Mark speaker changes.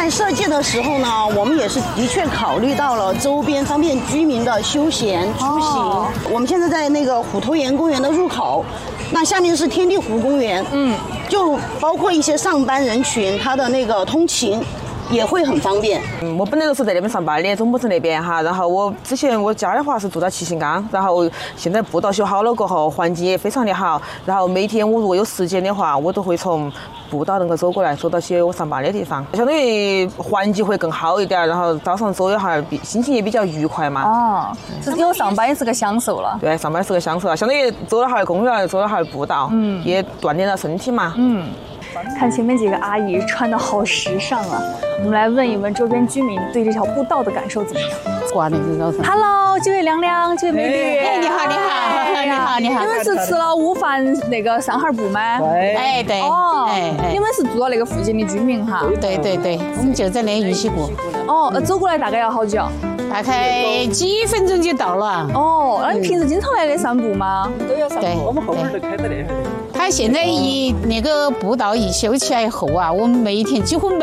Speaker 1: 在设计的时候呢，我们也是的确考虑到了周边方便居民的休闲出行。我们现在在那个虎头岩公园的入口，那下面是天地湖公园，就包括一些上班人群，他的那个通勤也会很方便。
Speaker 2: 我本来都是在那边上班的，总部是那边哈。然后我之前我家的话是住在七星岗，然后现在步道修好了过后，环境也非常的好。然后每天我如果有时间的话，我都会从步道能够走过来，走到些我上班的地方，相当于环境会更好一点。然后早上走的话，心情也比较愉快嘛。
Speaker 3: 哦，就是有上班也是个享受了。
Speaker 2: 对，上班是个享受啊，相当于走了哈公园，走了哈步道，也锻炼了身体嘛。
Speaker 3: 看前面几个阿姨穿的好时尚啊，我们来问一问周边居民对这条步道的感受怎么样？
Speaker 4: 挂那个高上。
Speaker 3: Hello，这位亮亮，这位美女。
Speaker 4: 哎，你好，你好，你好，你好。
Speaker 3: 你们是吃了午饭那个上海步吗？
Speaker 4: 哎，对。
Speaker 3: 哦，
Speaker 4: 哎，
Speaker 3: 你们是住到那个附近的居民哈？
Speaker 4: 对对对，我们就在那玉溪谷。
Speaker 3: 哦，走过来大概要好久？
Speaker 4: 大概几分钟就到了。
Speaker 3: 哦，那你平时经常来这散步吗？
Speaker 4: 都要散步。我们后面就开在那。他现在那个步道一修起来以后啊，我们每天几乎